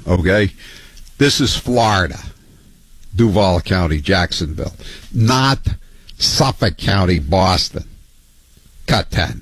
okay? This is Florida, Duval County, Jacksonville, not Suffolk County, Boston. Cut 10.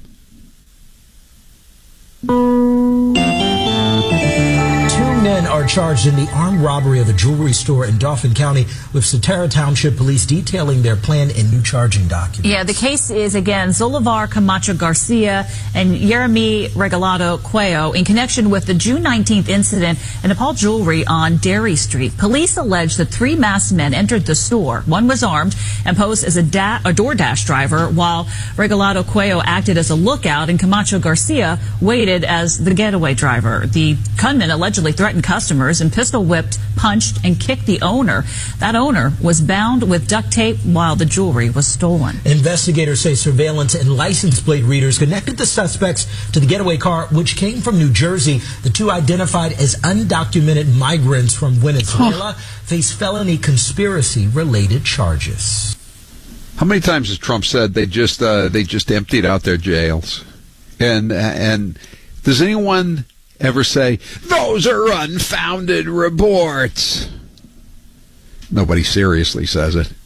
Two men are charged in the armed robbery of a jewelry store in Dauphin County, with Soterra Township Police detailing their plan in new charging documents. Yeah, the case is against Zolivar Camacho Garcia and Jeremy Regalado Cuello in connection with the June 19th incident in Nepal Jewelry on Derry Street. Police allege that three masked men entered the store. One was armed and posed as a DoorDash driver, while Regalado Cuello acted as a lookout and Camacho Garcia waited as the getaway driver. The gunman allegedly threatened customers and pistol whipped, punched, and kicked the owner. That owner was bound with duct tape while the jewelry was stolen. Investigators say surveillance and license plate readers connected the suspects to the getaway car, which came from New Jersey. The two, identified as undocumented migrants from Venezuela, face felony conspiracy-related charges. How many times has Trump said they just emptied out their jails? And does anyone ever say, those are unfounded reports? Nobody seriously says it.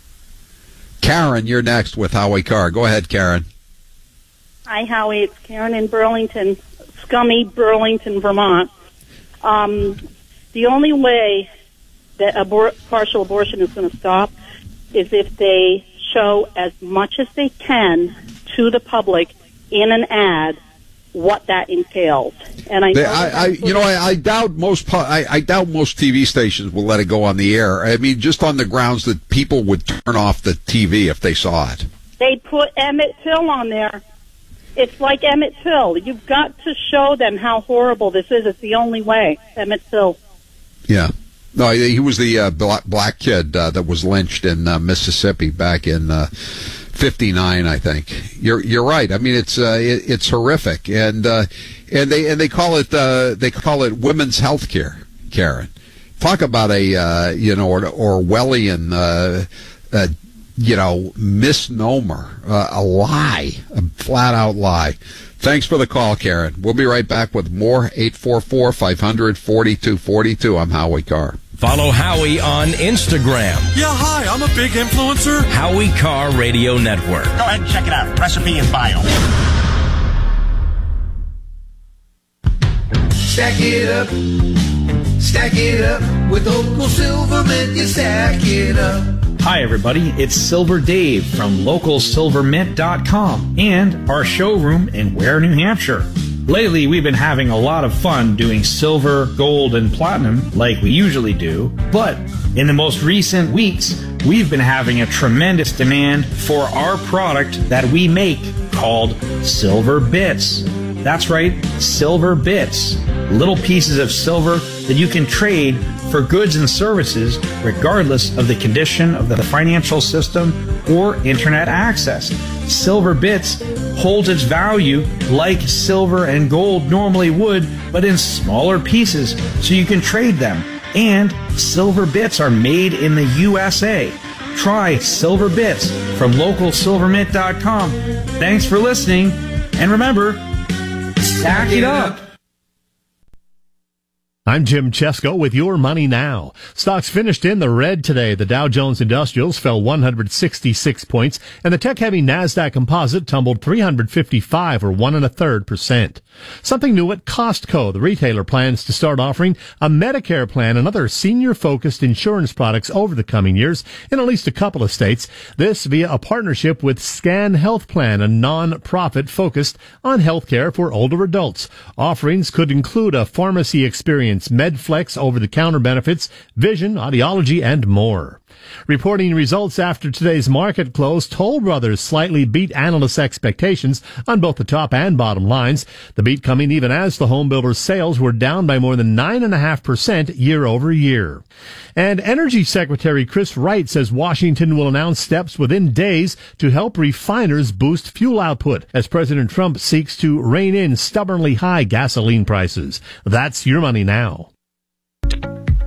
Karen, you're next with Howie Carr. Go ahead, Karen. Hi, Howie. It's Karen in Burlington, scummy Burlington, Vermont. The only way that partial abortion is going to stop is if they show as much as they can to the public in an ad what that entails. And I doubt most TV stations will let it go on the air. I mean, just on the grounds that people would turn off the TV if they saw it. They put Emmett Till on there. It's like Emmett Till. You've got to show them how horrible this is. It's the only way. Emmett Till. Yeah. No, he was the black kid that was lynched in Mississippi back in 59, I think. You're right. I mean, it's horrific, and they call it women's health care. Karen, talk about a Orwellian misnomer, a lie, a flat out lie. Thanks for the call, Karen. We'll be right back with more. 844-500-4242. I'm Howie Carr. Follow Howie on Instagram. Yeah, hi, I'm a big influencer. Howie Carr Radio Network. Go ahead and check it out. Recipe in bio. Stack it up with Local Silvermint, you stack it up. Hi everybody, it's Silver Dave from LocalSilverMint.com and our showroom in Ware, New Hampshire. Lately, we've been having a lot of fun doing silver, gold, and platinum like we usually do, but in the most recent weeks, we've been having a tremendous demand for our product that we make called Silver Bits. That's right, Silver Bits. Little pieces of silver that you can trade for goods and services regardless of the condition of the financial system or internet access. Silver Bits holds its value like silver and gold normally would, but in smaller pieces so you can trade them. And Silver Bits are made in the USA. Try Silver Bits from LocalSilverMint.com. Thanks for listening, and remember, stack it up. I'm Jim Chesko with Your Money Now. Stocks finished in the red today. The Dow Jones Industrials fell 166 points, and the tech-heavy NASDAQ Composite tumbled 355 or 1.33%. Something new at Costco. The retailer plans to start offering a Medicare plan and other senior-focused insurance products over the coming years in at least a couple of states. This via a partnership with Scan Health Plan, a non-profit focused on healthcare for older adults. Offerings could include a pharmacy experience, MedFlex over-the-counter benefits, vision, audiology, and more. Reporting results after today's market close, Toll Brothers slightly beat analysts' expectations on both the top and bottom lines. The beat coming even as the home builders' sales were down by more than 9.5% year over year. And Energy Secretary Chris Wright says Washington will announce steps within days to help refiners boost fuel output as President Trump seeks to rein in stubbornly high gasoline prices. That's Your Money Now.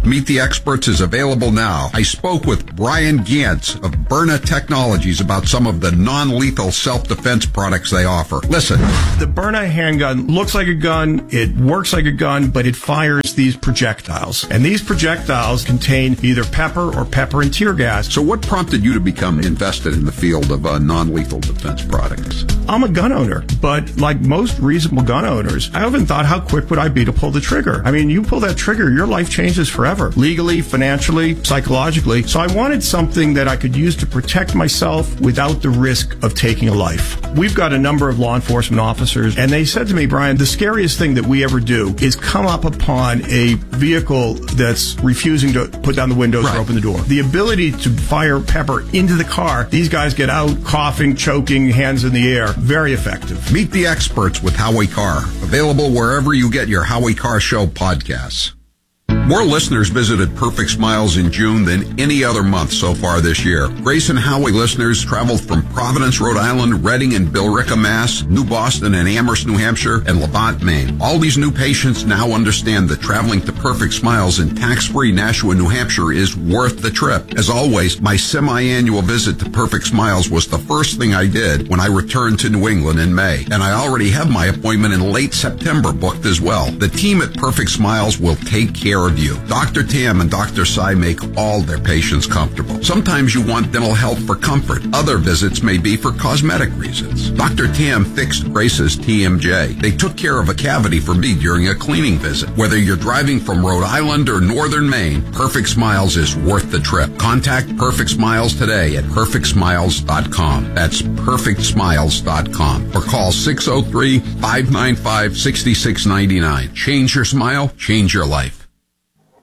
Meet the Experts is available now. I spoke with Brian Gantz of Byrna Technologies about some of the non-lethal self-defense products they offer. Listen. The Byrna handgun looks like a gun, it works like a gun, but it fires these projectiles. And these projectiles contain either pepper or pepper and tear gas. So what prompted you to become invested in the field of non-lethal defense products? I'm a gun owner, but like most reasonable gun owners, I often thought, how quick would I be to pull the trigger? I mean, you pull that trigger, your life changes forever. Legally, financially, psychologically. So I wanted something that I could use to protect myself without the risk of taking a life. We've got a number of law enforcement officers, and they said to me, Brian, the scariest thing that we ever do is come up upon a vehicle that's refusing to put down the windows or open the door. The ability to fire pepper into the car, these guys get out coughing, choking, hands in the air. Very effective. Meet the Experts with Howie Carr. Available wherever you get your Howie Carr Show podcasts. More listeners visited Perfect Smiles in June than any other month so far this year. Grace and Howie listeners traveled from Providence, Rhode Island, Reading and Billerica, Mass., New Boston and Amherst, New Hampshire, and Levant, Maine. All these new patients now understand that traveling to Perfect Smiles in tax-free Nashua, New Hampshire is worth the trip. As always, my semi-annual visit to Perfect Smiles was the first thing I did when I returned to New England in May. And I already have my appointment in late September booked as well. The team at Perfect Smiles will take care of you. Dr. Tam and Dr. Sai make all their patients comfortable. Sometimes you want dental health for comfort. Other visits may be for cosmetic reasons. Dr. Tam fixed Grace's TMJ. They took care of a cavity for me during a cleaning visit. Whether you're driving from Rhode Island or Northern Maine, Perfect Smiles is worth the trip. Contact Perfect Smiles today at perfectsmiles.com. That's perfectsmiles.com. Or call 603-595-6699. Change your smile, change your life.